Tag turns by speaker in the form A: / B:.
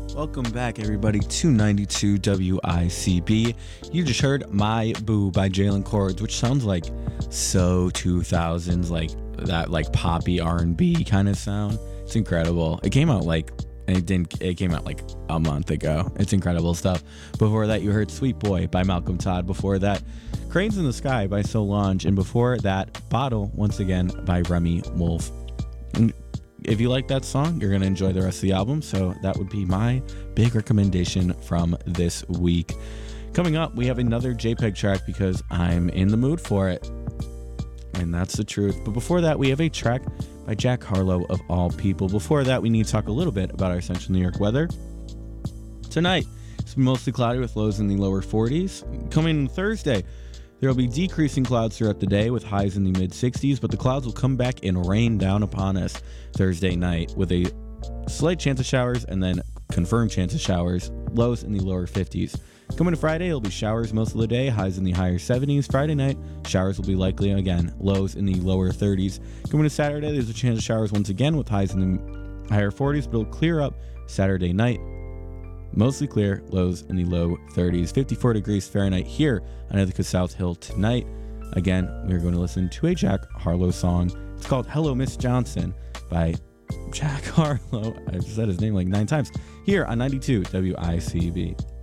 A: Welcome back, everybody, to 92 WICB. You just heard My Boo by Jalen Cords, which sounds like so 2000s, like that, like poppy R&B kind of sound. It's incredible. It came out like a month ago. It's incredible stuff. Before that, you heard Sweet Boy by Malcolm Todd. Before that, Cranes in the Sky by Solange. And before that, Bottle, once again, by Remy Wolf. And if you like that song, you're going to enjoy the rest of the album. So that would be my big recommendation from this week. Coming up, we have another JPEG track because I'm in the mood for it. And that's the truth. But before that, we have a track by Jack Harlow, of all people. Before that, we need to talk a little bit about our central New York weather. Tonight, it's mostly cloudy with lows in the lower 40s. Coming Thursday, there will be decreasing clouds throughout the day with highs in the mid-60s, but the clouds will come back and rain down upon us Thursday night with a slight chance of showers and then confirmed chance of showers, lows in the lower 50s. Coming to Friday, it'll be showers most of the day, highs in the higher 70s. Friday night, showers will be likely again, lows in the lower 30s. Coming to Saturday, there's a chance of showers once again with highs in the higher 40s, but it'll clear up Saturday night. Mostly clear, lows in the low 30s, 54 degrees Fahrenheit here on Ithaca South Hill tonight. Again, we're going to listen to a Jack Harlow song. It's called Hello Miss Johnson by Jack Harlow. I've said his name like 9 times here on 92 WICB.